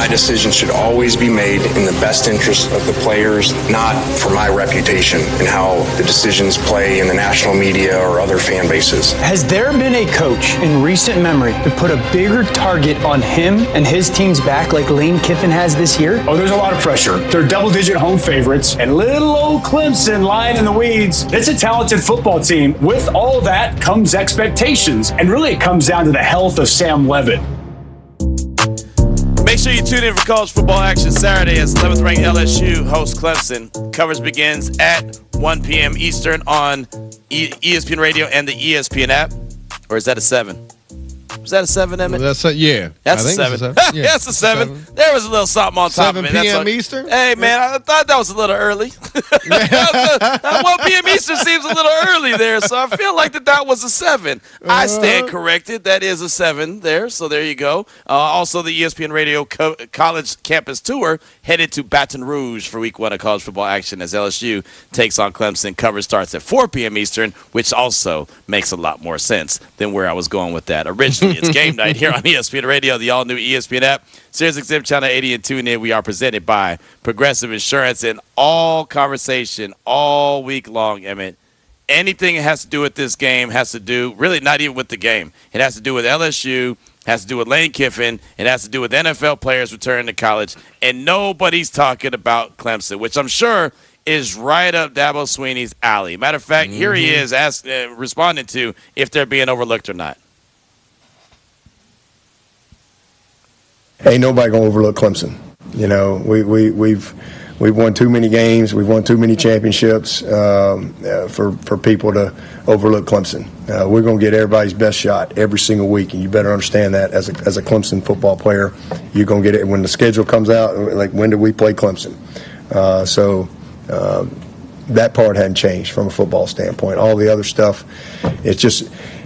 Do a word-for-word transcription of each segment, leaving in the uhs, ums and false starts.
my decision should always be made in the best interest of the players, not for my reputation and how the decisions play in the national media or other fan bases. Has there been a coach in recent memory to put a bigger target on him and his team's back like Lane Kiffin has this year? Oh, there's a lot of pressure. They're double-digit home favorites, and little old Clemson lying in the weeds. It's a talented football team. With all that comes expectations, and really it comes down to the health of Sam Leavitt. Make sure you tune in for college football action Saturday as eleventh ranked L S U hosts Clemson. Coverage begins at one p.m. Eastern on e- ESPN Radio and the E S P N app. Or is that a seven? Was that a seven, Emmett? Well, that's a, yeah. That's I a seven. A seven. Yeah, that's a seven. seven. There was a little something on top of it. seven p.m. That's Eastern? Hey, man, I thought that was a little early. one p.m. Eastern seems a little early there, so I feel like that that was a seven. Uh-huh. I stand corrected. That is a seven there, so there you go. Uh, also, the E S P N Radio Co- College Campus Tour headed to Baton Rouge for week one of college football action as L S U takes on Clemson. Coverage starts at four p.m. Eastern, which also makes a lot more sense than where I was going with that. Originally, it's game night here on E S P N Radio, the all-new E S P N app, Sirius X M Channel eighty, and tune in. We are presented by Progressive Insurance, and all conversation all week long, Emmett. Anything that has to do with this game has to do, really not even with the game. It has to do with L S U, has to do with Lane Kiffin, it has to do with N F L players returning to college, and nobody's talking about Clemson, which I'm sure is right up Dabo Swinney's alley. Matter of fact, mm-hmm. here he is ask, uh, responding to if they're being overlooked or not. Ain't nobody gonna overlook Clemson. You know, we we we've we've won too many games, we've won too many championships um, uh, for for people to overlook Clemson. Uh, we're gonna get everybody's best shot every single week, and you better understand that as a as a Clemson football player, you're gonna get it when the schedule comes out. Like, when do we play Clemson? Uh, so uh, that part hadn't changed from a football standpoint. All the other stuff, it's just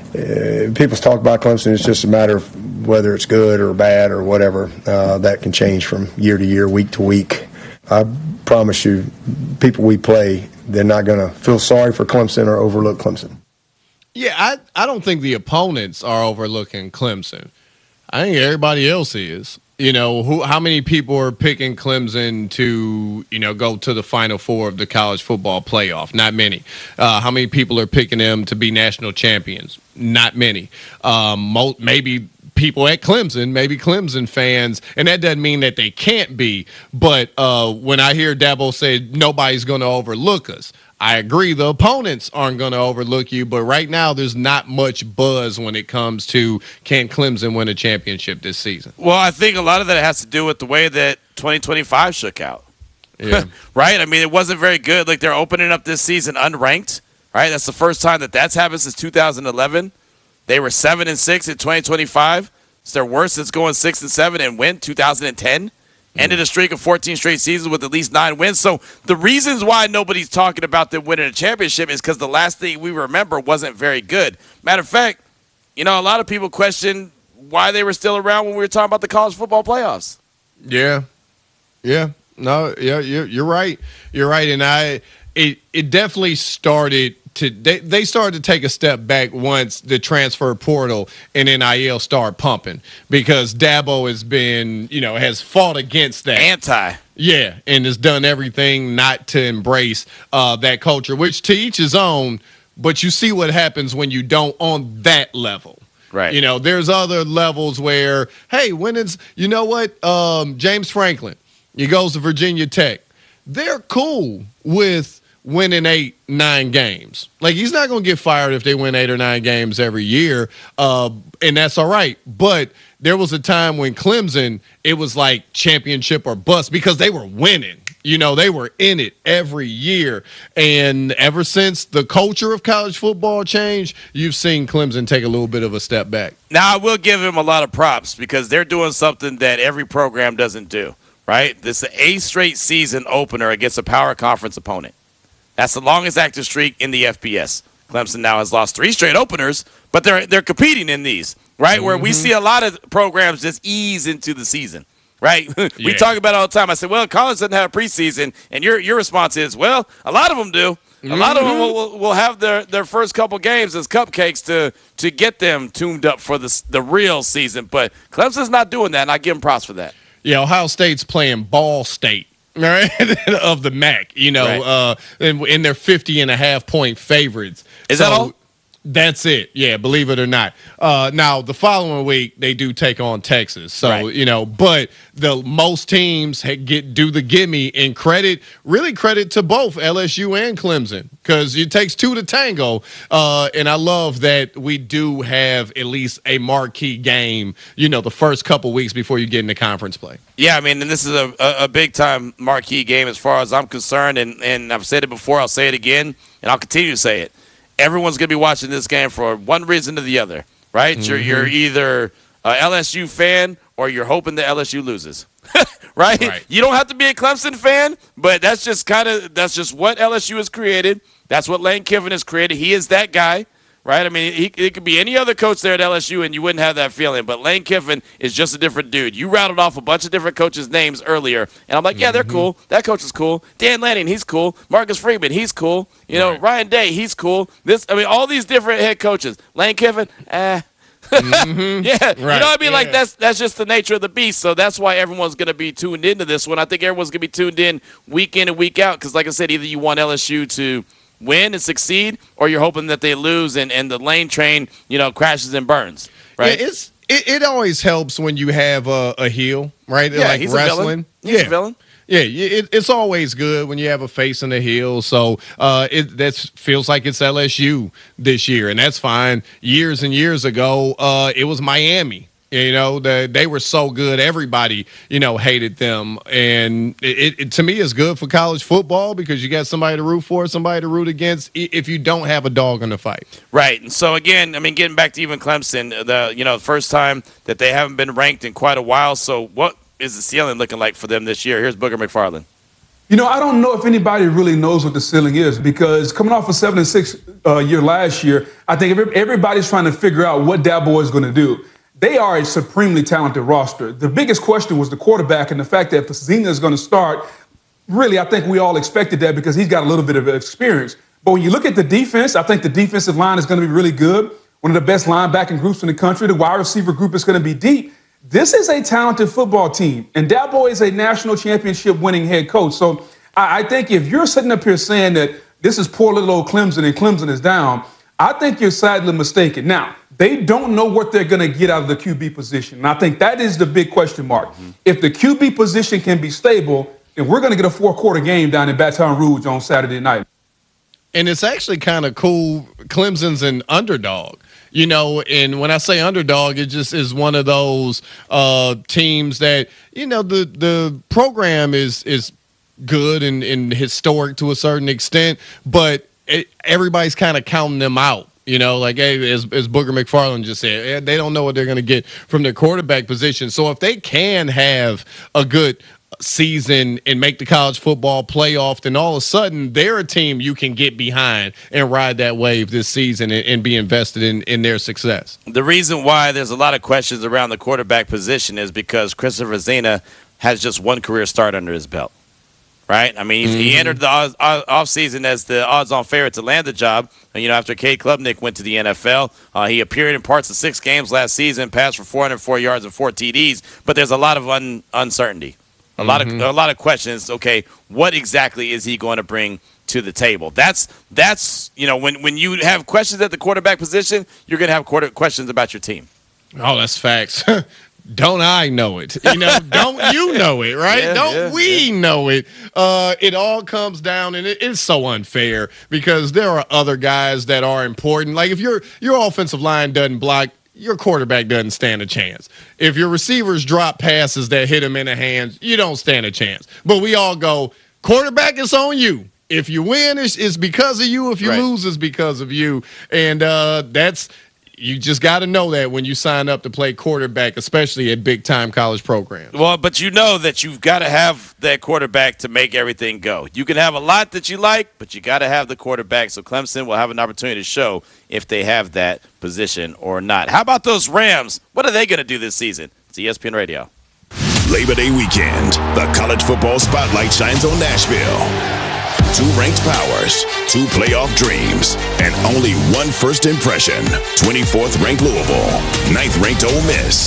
uh, people talk about Clemson. It's just a matter of whether it's good or bad or whatever. Uh, that can change from year to year, week to week. I promise you, people we play, they're not going to feel sorry for Clemson or overlook Clemson. Yeah, I, I don't think the opponents are overlooking Clemson. I think everybody else is. You know, who? How many people are picking Clemson to, you know, go to the Final Four of the college football playoff? Not many. Uh, how many people are picking them to be national champions? Not many. Um, mo- maybe people at Clemson, maybe Clemson fans, and that doesn't mean that they can't be. But uh, when I hear Dabo say nobody's going to overlook us, I agree. The opponents aren't going to overlook you, but right now there's not much buzz when it comes to can Clemson win a championship this season. Well, I think a lot of that has to do with the way that twenty twenty-five shook out. Yeah. Right? I mean, it wasn't very good. Like, they're opening up this season unranked, right? That's the first time that that's happened since two thousand eleven. They were seven and six in twenty twenty-five. It's their worst since going six and seven and win two thousand ten. Ended a streak of fourteen straight seasons with at least nine wins. So the reasons why nobody's talking about them winning a championship is because the last thing we remember wasn't very good. Matter of fact, you know, a lot of people question why they were still around when we were talking about the college football playoffs. Yeah, yeah, no, yeah, you're you're right, you're right, and I it it definitely started. To, they, they started to take a step back once the transfer portal and N I L started pumping, because Dabo has been, you know, has fought against that. Anti. Yeah, and has done everything not to embrace uh, that culture, which to each his own, but you see what happens when you don't on that level. Right. You know, there's other levels where, hey, when it's, you know what, um, James Franklin, he goes to Virginia Tech. They're cool with winning eight, nine games. Like, he's not going to get fired if they win eight or nine games every year, uh, and that's all right. But there was a time when Clemson, it was like championship or bust, because they were winning. You know, they were in it every year. And ever since the culture of college football changed, you've seen Clemson take a little bit of a step back. Now, I will give him a lot of props, because they're doing something that every program doesn't do, right? This is the eighth straight season opener against a power conference opponent. That's the longest active streak in the F B S. Clemson now has lost three straight openers, but they're they're competing in these, right? Mm-hmm. Where we see a lot of programs just ease into the season, right? we yeah. talk about it all the time. I said, well, college doesn't have preseason, and your your response is, well, a lot of them do. Mm-hmm. A lot of them will, will, will have their, their first couple games as cupcakes to to get them tuned up for the the real season. But Clemson's not doing that, and I give them props for that. Yeah, Ohio State's playing Ball State. Right, of the M A C, you know, right. uh, and, and they're fifty and a half point favorites. Is so, that all? That's it. Yeah, believe it or not. Uh, now, the following week, they do take on Texas. So, right. you know, but the most teams get do the gimme, and credit, really credit to both L S U and Clemson, because it takes two to tango. Uh, and I love that we do have at least a marquee game, you know, the first couple weeks before you get into conference play. Yeah, I mean, and this is a, a, a big-time marquee game as far as I'm concerned, and, and I've said it before, I'll say it again, and I'll continue to say it. Everyone's going to be watching this game for one reason or the other, right? Mm-hmm. You're, you're either an L S U fan or you're hoping that L S U loses, right? right? You don't have to be a Clemson fan, but that's just kind of that's just what L S U has created. That's what Lane Kiffin has created. He is that guy, right? I mean, he, it could be any other coach there at L S U, and you wouldn't have that feeling. But Lane Kiffin is just a different dude. You rattled off a bunch of different coaches' names earlier, and I'm like, yeah, they're mm-hmm. cool. That coach is cool. Dan Lanning, he's cool. Marcus Freeman, he's cool. You know, right. Ryan Day, he's cool. This, I mean, all these different head coaches. Lane Kiffin, eh. mm-hmm. yeah, right. You know what I mean? Yeah. Like, that's that's just the nature of the beast. So that's why everyone's going to be tuned into this one. I think everyone's going to be tuned in week in and week out because, like I said, either you want L S U to win and succeed, or you're hoping that they lose and, and the Lane train, you know, crashes and burns, right? Yeah, it's it, it always helps when you have a, a heel, right? Yeah, like he's wrestling. a villain. He's yeah. a villain. Yeah, it, it's always good when you have a face and a heel. So uh, it that feels like it's L S U this year, and that's fine. Years and years ago, uh, it was Miami. You know, the, they were so good. Everybody, you know, hated them. And it, it to me is good for college football because you got somebody to root for, somebody to root against if you don't have a dog in the fight. Right. And so, again, I mean, getting back to even Clemson, the you know, first time that they haven't been ranked in quite a while. So what is the ceiling looking like for them this year? Here's Booger McFarland. You know, I don't know if anybody really knows what the ceiling is because coming off a seven and six uh, year last year, I think every, everybody's trying to figure out what Dabo is going to do. They are a supremely talented roster. The biggest question was the quarterback and the fact that if Zena is going to start, really, I think we all expected that because he's got a little bit of experience. But when you look at the defense, I think the defensive line is going to be really good. One of the best linebacking groups in the country. The wide receiver group is going to be deep. This is a talented football team, and Dabo is a national championship winning head coach. So I, I think if you're sitting up here saying that this is poor little old Clemson and Clemson is down, I think you're sadly mistaken. Now, they don't know what they're going to get out of the Q B position, and I think that is the big question mark. Mm-hmm. If the Q B position can be stable, then we're going to get a four-quarter game down in Baton Rouge on Saturday night. And it's actually kind of cool. Clemson's an underdog. You know, and when I say underdog, it just is one of those uh, teams that, you know, the the program is is good and, and historic to a certain extent, but it, everybody's kind of counting them out. You know, like hey, as, as Booger McFarland just said, they don't know what they're going to get from their quarterback position. So if they can have a good season and make the college football playoff, then all of a sudden they're a team you can get behind and ride that wave this season and, and be invested in, in their success. The reason why there's a lot of questions around the quarterback position is because Christopher Zena has just one career start under his belt. Right? I mean, mm-hmm. he entered the offseason as the odds-on favorite to land the job. You know, after Cade Klubnik went to the N F L, uh, he appeared in parts of six games last season, passed for four hundred four yards and four T Ds, but there's a lot of un- uncertainty. A mm-hmm. lot of a lot of questions. Okay, what exactly is he going to bring to the table? That's that's you know when, when you have questions at the quarterback position, you're going to have quarter questions about your team. Oh, that's facts. Don't I know it? You know, don't you know it, right? Yeah, don't yeah, we yeah. know it? Uh, it all comes down, and it, it's so unfair because there are other guys that are important. Like if your your offensive line doesn't block, your quarterback doesn't stand a chance. If your receivers drop passes that hit him in the hands, you don't stand a chance. But we all go, quarterback, it's on you. If you win, it's, it's because of you. If you right. lose, it's because of you. And uh, that's you just got to know that when you sign up to play quarterback, especially at big-time college programs. Well, but you know that you've got to have that quarterback to make everything go. You can have a lot that you like, but you got to have the quarterback. So Clemson will have an opportunity to show if they have that position or not. How about those Rams? What are they going to do this season? It's E S P N Radio. Labor Day weekend, the college football spotlight shines on Nashville. Two ranked powers, two playoff dreams, and only one first impression. twenty-fourth ranked Louisville, ninth ranked Ole Miss.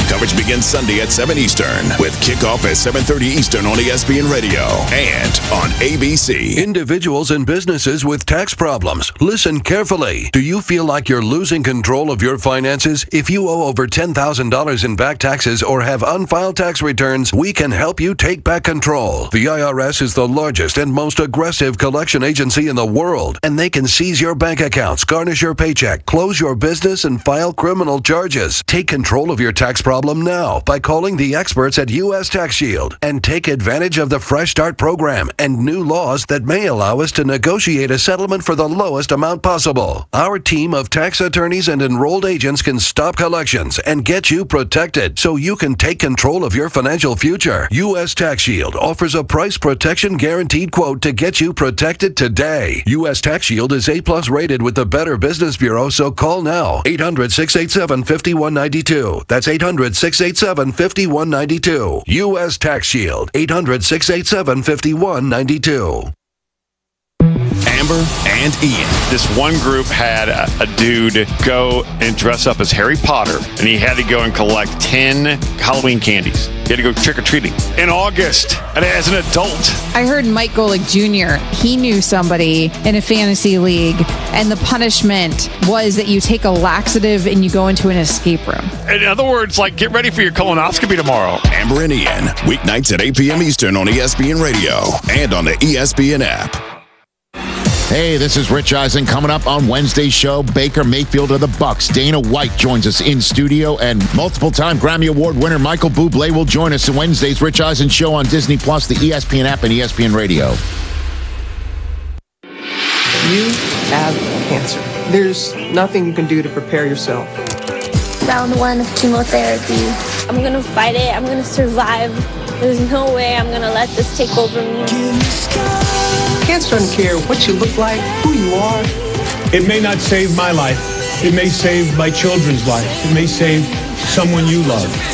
Coverage begins Sunday at seven Eastern with kickoff at seven thirty Eastern on E S P N Radio and on A B C. Individuals and businesses with tax problems, listen carefully. Do you feel like you're losing control of your finances? If you owe over ten thousand dollars in back taxes or have unfiled tax returns, we can help you take back control. The I R S is the largest and most aggressive collection agency in the world, and they can seize your bank accounts, garnish your paycheck, close your business, and file criminal charges. Take control of your tax problem now by calling the experts at U S Tax Shield and take advantage of the Fresh Start program and new laws that may allow us to negotiate a settlement for the lowest amount possible. Our team of tax attorneys and enrolled agents can stop collections and get you protected so you can take control of your financial future. U S Tax Shield offers a price protection guaranteed quote to get you protected today. U S Tax Shield is A plus rated with the Better Business Bureau, so call now. eight hundred, six eight seven, five one nine two. That's eight hundred, six eight seven, five one nine two. U S Tax Shield. eight hundred, six eight seven, five one nine two. Amber and Ian. This one group had a, a dude go and dress up as Harry Potter, and he had to go and collect ten Halloween candies. He had to go trick-or-treating in August, and as an adult. I heard Mike Golick Junior, he knew somebody in a fantasy league, and the punishment was that you take a laxative and you go into an escape room. In other words, like, get ready for your colonoscopy tomorrow. Amber and Ian, weeknights at eight p.m. Eastern on E S P N Radio and on the E S P N app. Hey, this is Rich Eisen. Coming up on Wednesday's show, Baker Mayfield of the Bucks. Dana White joins us in studio, and multiple-time Grammy Award winner Michael Bublé will join us in Wednesday's Rich Eisen show on Disney Plus, the E S P N app, and E S P N Radio. You have cancer. There's nothing you can do to prepare yourself. Round one of chemotherapy. I'm gonna fight it. I'm gonna survive. There's no way I'm gonna let this take over me. Cancer doesn't care what you look like, who you are. It may not save my life. It may save my children's life. It may save someone you love.